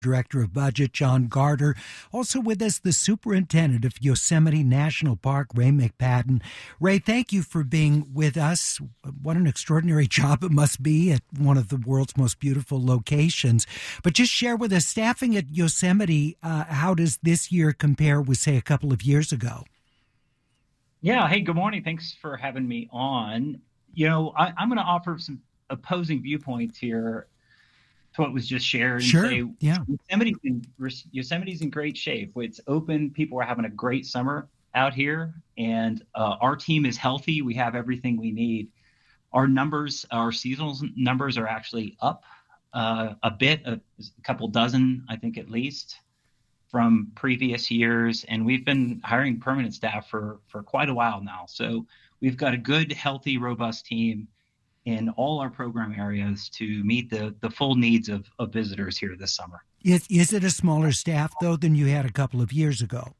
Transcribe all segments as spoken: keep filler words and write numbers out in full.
Director of Budget, John Garter. Also with us, the Superintendent of Yosemite National Park, Ray McPadden. Ray, thank you for being with us. What an extraordinary job it must be at one of the world's most beautiful locations. But just share with us, staffing at Yosemite, uh, how does this year compare with, say, a couple of years ago? Yeah. Hey, good morning. Thanks for having me on. You know, I, I'm going to offer some opposing viewpoints here to what was just shared. Sure. And say, yeah. Yosemite's in, Yosemite's in great shape. It's open. People are having a great summer out here, and uh, our team is healthy. We have everything we need. Our numbers, our seasonal numbers are actually up uh, a bit, a, a couple dozen, I think at least, from previous years. And we've been hiring permanent staff for, for quite a while now. So we've got a good, healthy, robust team in all our program areas to meet the, the full needs of, of visitors here this summer. Is, is it a smaller staff, though, than you had a couple of years ago?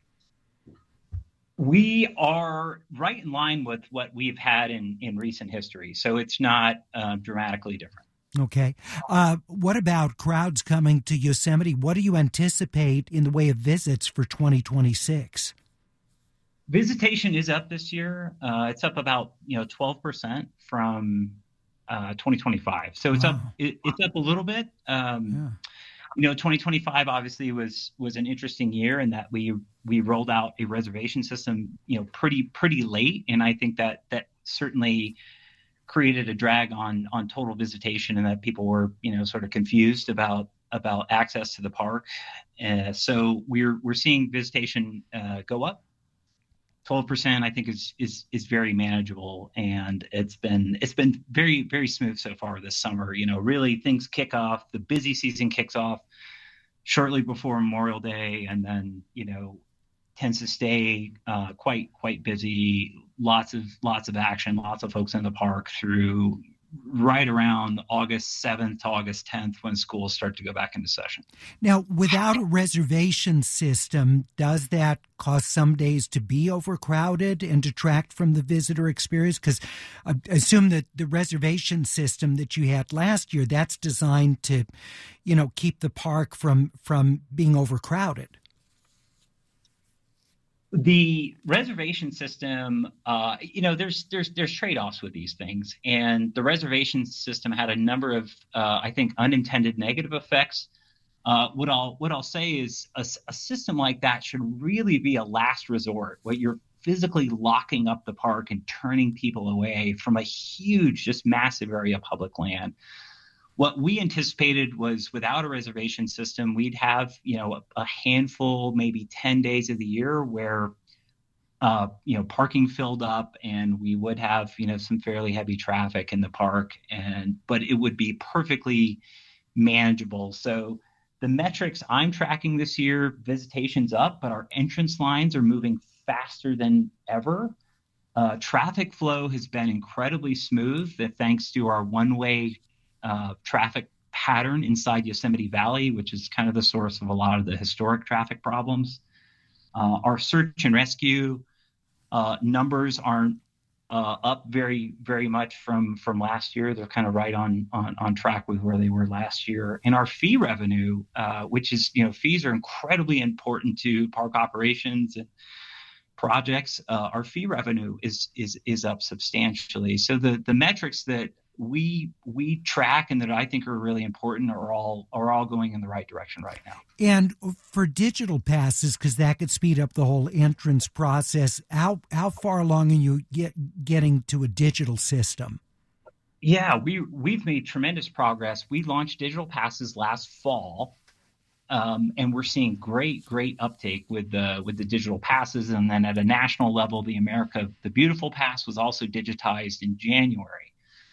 We are right in line with what we've had in, in recent history, so it's not uh, dramatically different. Okay. Uh, what about crowds coming to Yosemite? What do you anticipate in the way of visits for twenty twenty-six? Visitation is up this year. Uh, it's up about, you know, twelve percent from uh, twenty twenty-five. So it's wow. up. It, it's up a little bit. Um, yeah. You know, twenty twenty-five obviously was was an interesting year in that we we rolled out a reservation system, you know, pretty pretty late, and I think that that certainly created a drag on on total visitation, and that people were, you know, sort of confused about about access to the park. Uh, so we're we're seeing visitation uh, go up. twelve percent I think is is is very manageable, and it's been it's been very very smooth so far this summer. You know, really things kick off, the busy season kicks off shortly before Memorial Day, and then, you know, tends to stay uh, quite quite busy. Lots of lots of action, lots of folks in the park through right around August seventh to August tenth, when schools start to go back into session. Now, without a reservation system, does that cause some days to be overcrowded and detract from the visitor experience? Because I assume that the reservation system that you had last year, that's designed to, you know, keep the park from from being overcrowded. The reservation system, uh, you know, there's there's there's trade-offs with these things, and the reservation system had a number of, uh, I think, unintended negative effects. Uh, what I'll what I'll say is a, a system like that should really be a last resort, where you're physically locking up the park and turning people away from a huge, just massive area of public land. What we anticipated was, without a reservation system, we'd have, you know, a, a handful, maybe ten days of the year where, uh, you know, parking filled up, and we would have, you know, some fairly heavy traffic in the park, and but it would be perfectly manageable. So the metrics I'm tracking this year, visitation's up, but our entrance lines are moving faster than ever. Uh, traffic flow has been incredibly smooth, that thanks to our one-way Uh, traffic pattern inside Yosemite Valley, which is kind of the source of a lot of the historic traffic problems. Uh, our search and rescue uh, numbers aren't uh, up very, very much from from last year. They're kind of right on on on track with where they were last year. And our fee revenue, uh, which is, you know, fees are incredibly important to park operations and projects. Uh, our fee revenue is is is up substantially. So the the metrics that we we track and that I think are really important are all are all going in the right direction right now. And for digital passes, because that could speed up the whole entrance process, how how far along are you get getting to a digital system? Yeah, we we've made tremendous progress. We launched digital passes last fall, um, and we're seeing great great uptake with the with the digital passes. And then at a national level, the America the Beautiful Pass was also digitized in January.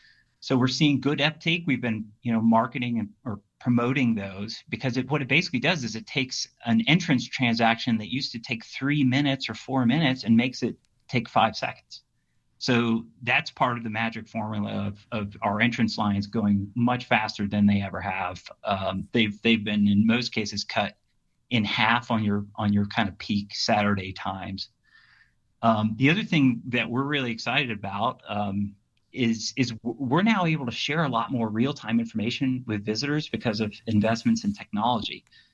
So we're seeing good uptake. We've been, you know, marketing and or promoting those, because it, what it basically does is it takes an entrance transaction that used to take three minutes or four minutes and makes it take five seconds. So that's part of the magic formula of, of our entrance lines going much faster than they ever have. Um, they've they've been in most cases cut in half on your on your kind of peak Saturday times. Um, the other thing that we're really excited about um, is is we're now able to share a lot more real-time information with visitors because of investments in technology.